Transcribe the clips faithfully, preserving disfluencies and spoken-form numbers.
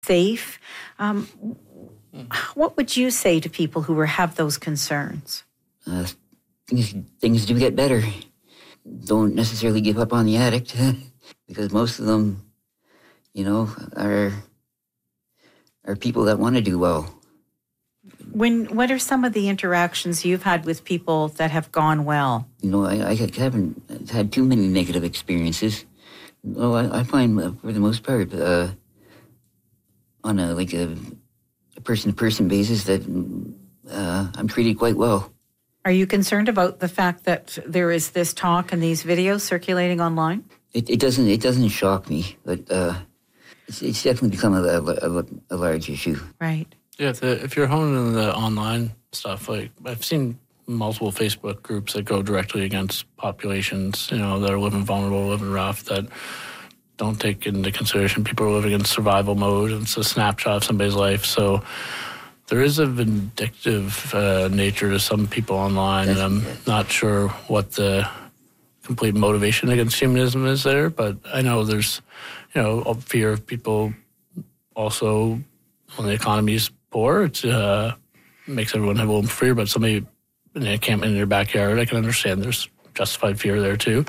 safe. Um, what would you say to people who have those concerns? Uh, things, things do get better. Don't necessarily give up on the addict because most of them, you know, are are people that want to do well. When what are some of the interactions you've had with people that have gone well? You know, I, I haven't had too many negative experiences. No, I, I find uh, for the most part, uh, on a like a, a person-to-person basis, that uh, I'm treated quite well. Are you concerned about the fact that there is this talk and these videos circulating online? It, it doesn't. It doesn't shock me, but uh, it's, it's definitely become a, a, a large issue. Right. Yeah. If, the, if you're honing in the online stuff, like I've seen multiple Facebook groups that go directly against populations, you know, that are living vulnerable, living rough, that don't take into consideration people are living in survival mode. It's a snapshot of somebody's life, so. There is a vindictive uh, nature to some people online, and I'm not sure what the complete motivation against humanism is there, but I know there's, you know, a fear of people also when the economy's poor. It uh, makes everyone have a little fear, but somebody in a camp in their backyard, I can understand there's justified fear there too.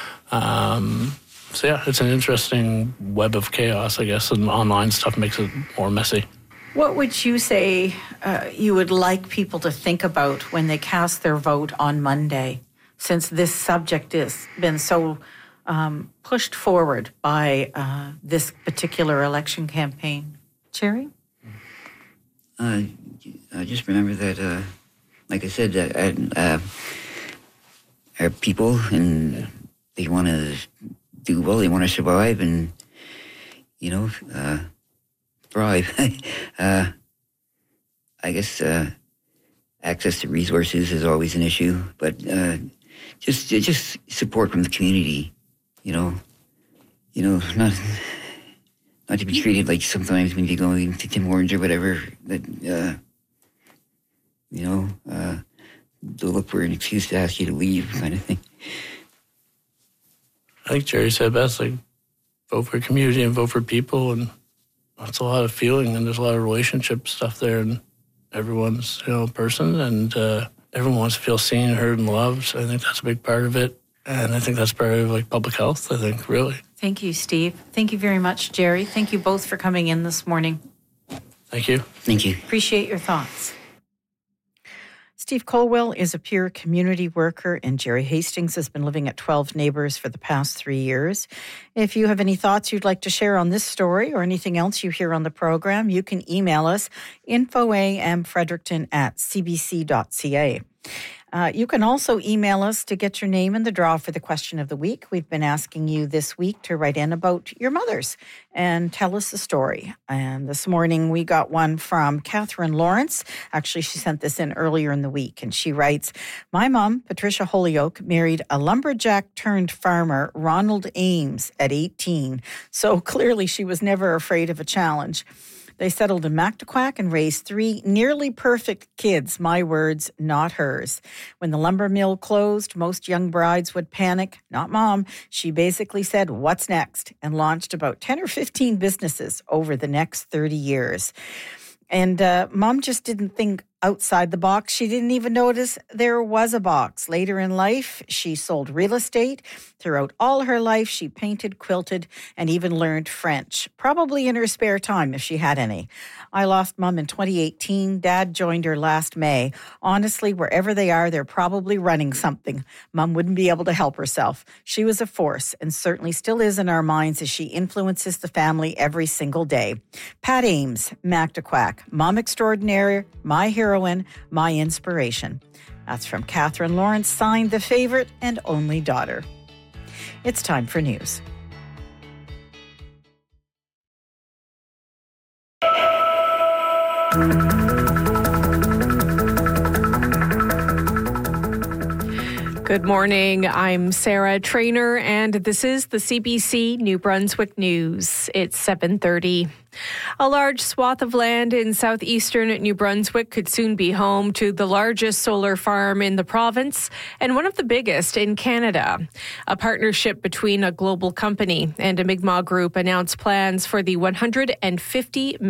Um, so yeah, it's an interesting web of chaos, I guess, and online stuff makes it more messy. What would you say uh, you would like people to think about when they cast their vote on Monday, since this subject has been so um, pushed forward by uh, this particular election campaign? Cherry? Uh, I just remember that, uh, like I said, uh, uh, our people, and they want to do well, they want to survive, and, you know, uh, thrive. uh, I guess uh, access to resources is always an issue, but uh, just just support from the community. You know, you know, not not to be treated like sometimes when you go into Tim Hortons or whatever that uh, you know uh, they'll look for an excuse to ask you to leave, kind of thing. I think Jerry said best, like vote for community and vote for people, and it's a lot of feeling, and there's a lot of relationship stuff there, and everyone's, you know, a person, and uh, everyone wants to feel seen, heard, and loved. So I think that's a big part of it, and I think that's part of, like, public health, I think, really. Thank you, Steve. Thank you very much, Jerry. Thank you both for coming in this morning. Thank you. Thank you. Appreciate your thoughts. Steve Colwell is a peer community worker, and Jerry Hastings has been living at twelve Neighbours for the past three years. If you have any thoughts you'd like to share on this story or anything else you hear on the program, you can email us, infoamfredericton at cbc.ca. Uh, you can also email us to get your name in the draw for the question of the week. We've been asking you this week to write in about your mothers and tell us the story. And this morning we got one from Catherine Lawrence. Actually, she sent this in earlier in the week, and she writes, "My mom, Patricia Holyoke, married a lumberjack turned farmer, Ronald Ames, at eighteen. So clearly she was never afraid of a challenge. They settled in Mactaquac and raised three nearly perfect kids, my words, not hers. When the lumber mill closed, most young brides would panic. Not Mom. She basically said, 'What's next?' and launched about ten or fifteen businesses over the next thirty years. And uh, Mom just didn't think outside the box. She didn't even notice there was a box. Later in life, she sold real estate. Throughout all her life, she painted, quilted, and even learned French, probably in her spare time if she had any. I lost Mom in twenty eighteen. Dad joined her last May. Honestly, wherever they are, they're probably running something. Mom wouldn't be able to help herself. She was a force, and certainly still is in our minds as she influences the family every single day. Pat Ames, Mactaquac, Mom extraordinaire, my heroine, my inspiration." That's from Catherine Lawrence, signed the favorite and only daughter. It's time for news. Good morning. I'm Sarah Trainer, and this is the C B C New Brunswick News. It's seven thirty. A large swath of land in southeastern New Brunswick could soon be home to the largest solar farm in the province and one of the biggest in Canada. A partnership between a global company and a Mi'kmaq group announced plans for the one hundred fifty